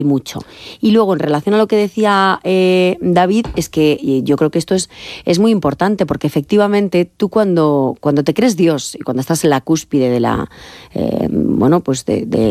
mucho. Y luego, en relación a lo que decía David, es que yo creo que esto es muy importante, porque efectivamente tú cuando te crees Dios y cuando estás en la cúspide de la